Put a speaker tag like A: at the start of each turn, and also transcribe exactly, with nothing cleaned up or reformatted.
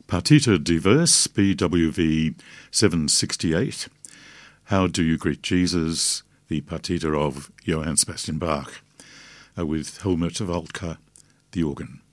A: Partita Diverse, B W V seven sixty-eight. How Do You Greet Jesus, the partita of Johann Sebastian Bach, uh, with Helmut Waltke, the organ.